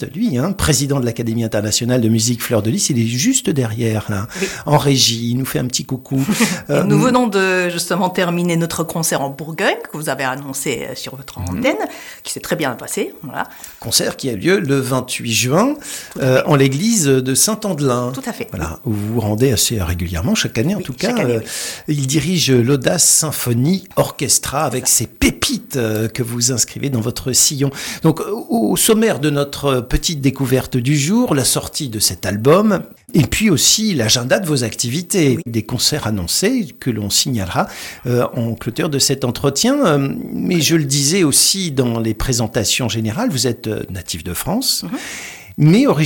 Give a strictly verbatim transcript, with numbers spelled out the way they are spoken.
lui, hein, président de l'Académie internationale de musique Fleur de Lys, il est juste derrière, là, oui. en régie, il nous fait un petit coucou. euh, nous venons de justement terminer notre concert en Bourgogne, que vous avez annoncé sur votre mmh. antenne, qui s'est très bien passé. Voilà. Concert qui a lieu le vingt-huit juin euh, en l'église de Saint-Andelin. Tout à fait. Voilà, où vous vous rendez assez régulièrement, chaque année en oui, tout cas. Année, euh, oui. Il dirige l'Audace Symphonie Orchestra avec ses pépites euh, que vous inscrivez dans votre sillon. Donc, au sommaire de notre petite découverte du jour, la sortie de cet album, et puis aussi l'agenda de vos activités, oui. des concerts annoncés que l'on signalera euh, en clôture de cet entretien. Euh, mais je le disais aussi dans les présentations générales, vous êtes euh, natif de France, mm-hmm. mais originaire